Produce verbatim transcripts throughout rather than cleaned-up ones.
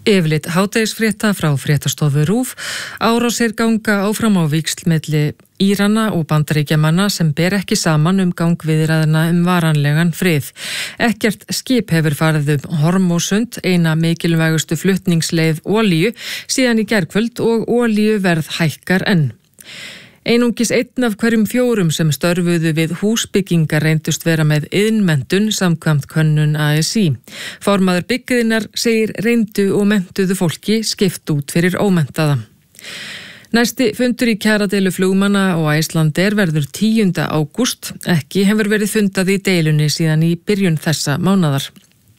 Yfirlit hádegisfrétta frá fréttastofu RÚV. Árásir ganga áfram á víxl milli Írana og Bandaríkjamanna sem ber ekki saman um gangviðræðina um varanlegan frið. Ekkert skip hefur farið um Hormósund, eina mikilvægustu flutningsleið olíu, síðan í gærkvöld og olíuverð hækkar enn. Einungis einn af hverjum fjórum sem störfuðu við húsbyggingar reyndust vera með iðnmenntun samkvæmt könnun A S í. Formaður byggiðinnar segir reyndu og menntuðu fólki skipt út fyrir ómenntaða. Næsti fundur í kjaradeilu flugmanna og Icelandair verður tíunda ágúst. Ekki hefur verið fundað í deilunni síðan í byrjun þessa mánaðar.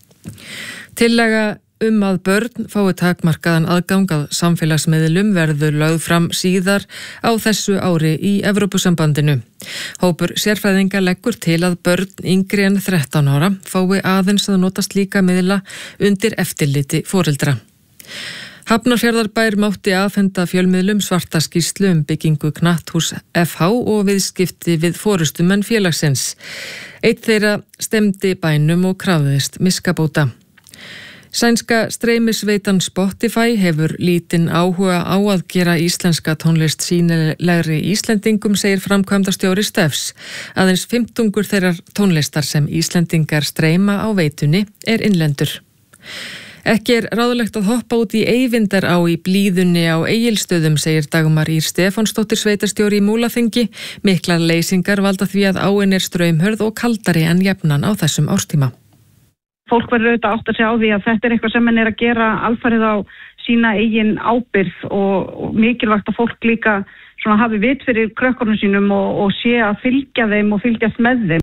Tillaga um að börn fái takmarkaðan aðgang að samfélagsmiðlum verður lögð fram síðar á þessu ári í Evrópusambandinu. Hópur sérfræðinga leggur til að börn yngri en þrettán ára fái aðeins að nota slíka miðla undir eftirliti foreldra. Hafnarfjarðarbær mátti afhenda fjölmiðlum svarta skýrslu um byggingu knatthús F H og viðskipti við forystumenn félagsins. Einn þeirra stemdi bænum og krafðist miskabóta. Sænska streymisveitan Spotify hefur lítinn áhuga á að gera íslenska tónlist sýnilegri Íslendingum, segir framkvæmdastjóri Stefs. Aðeins fimmtungur þeirrar tónlistar sem Íslendingar streyma á veitunni er innlendur. Ekki er ráðlegt að hoppa út í Eyvindará í blíðunni á Egilsstöðum, segir Dagmar Ýr Stefánsdóttir sveitarstjóri í Múlaþingi. Miklar leysingar valda því að áin er straumhörð og kaldari en jafnan á þessum árstíma. Fólk verður auðvitað átt að segja á því að þetta er eitthvað sem hann er að gera alfarið á sína eigin ábyrgð og, og mikilvægt að fólk líka svona hafi vit fyrir krökkunum sínum og, og sé að fylgja þeim og fylgjast með þeim.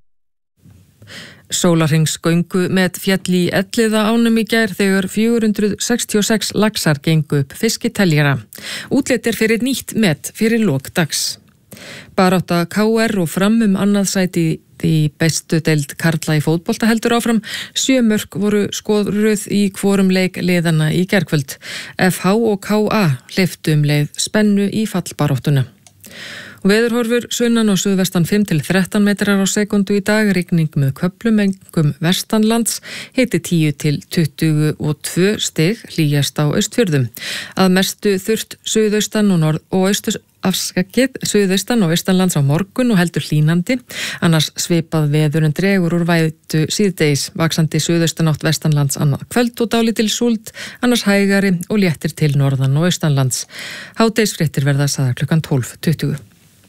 Sólarhringsgöngu með féll í Elliða ánum í gær þegar fjögur hundruð sextíu og sex laxar gengu upp fiskiteljara. Útlit er fyrir nýtt met fyrir lok dags. Barátta K R og Fram um annað sæti í bestu deild karla í fótbolta heldur áfram. Sjö mörk voru skoruð í hvorum leik liðana í gærkvöld. F H og K A hleyptu um leið spennu í fallbaráttuna. Veðurhorfur sunnan og suðvestan fimm til þrettán metrar á sekundu í dag, rigning með köflum engum vestanlands, hiti tíu til tuttugu og tvö stig, hlýjast á Austfjörðum. Að mestu þurrt suðaustan og norð og austur afskakið suðaustan og austanlands á morgun og heldur hlínandi, annars svipað veður en dregur úr vætu síðdegis, vaxandi suðaustanátt vestanlands annað kvöld og dálítil súld, annars hægari og léttir til norðan og austanlands. Hádegisfréttir verða sagðar klukkan tólf tuttugu.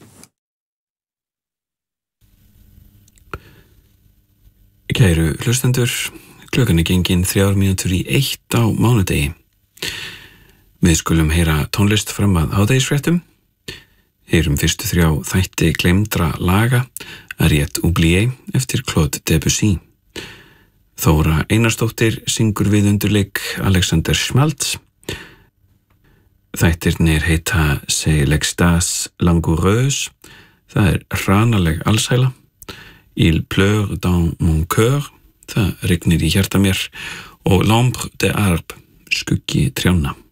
Kæru hlustendur, klukkan er gengin þrjár mínútur í eitt á mánudegi. Við skulum heyra tónlist fram að hádegisfréttum. Heyrum fyrstu þrjá þætti gleymdra laga, Ariette Oubliée eftir Claude Debussy. Þóra Einarsdóttir syngur við undirleik Alexander Schmaltz. Þættirnir heita C'est l'extase langoureuse, það er hranaleg alsæla. Il pleure dans mon cœur, það rignir í hjarta mér, og L'ombre des arbres, skuggi trjánna.